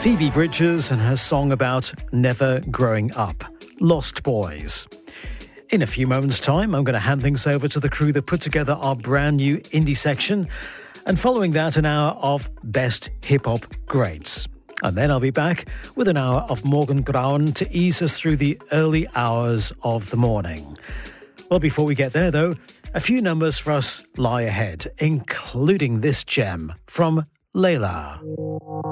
Phoebe Bridgers and her song about never growing up, Lost Boys. In a few moments' time, I'm going to hand things over to the crew that put together our brand new indie section, and following that, an hour of Best Hip-Hop Greats. And then I'll be back with an hour of Morgan Grauen to ease us through the early hours of the morning. Well, before we get there, though, a few numbers for us lie ahead, including this gem from Layla.